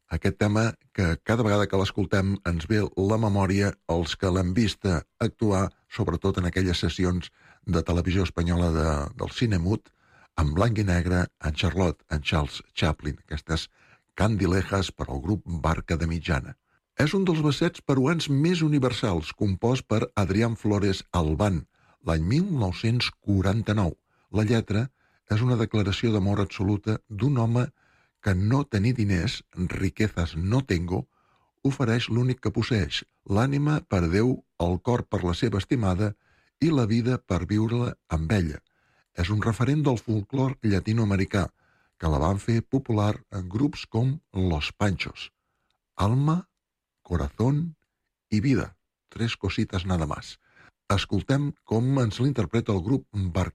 Aquest tema que cada vegada que l'escoltem ens ve la memòria els que l'hem vista actuar, sobretot en aquelles sessions de televisió espanyola del cine mut, en blanc i negre, en Charlotte, en Charles Chaplin, aquestes candilejas per al grup Barca de Mitjana. És un dels ballets peruans més universals, compost per Adrián Flores Albán, l'any 1949. La lletra és una declaració d'amor absoluta d'un home que no tenir diners, riquezas no tengo, ofereix l'únic que posseix, l'ànima per Déu, el cor per la seva estimada i la vida per viure-la amb ella. És un referent del folclor llatinoamericà, que la van fer popular en grups com Los Panchos. Alma, corazón i vida. Tres cositas nada más. Escoltem com ens l'interpreta el grup Barca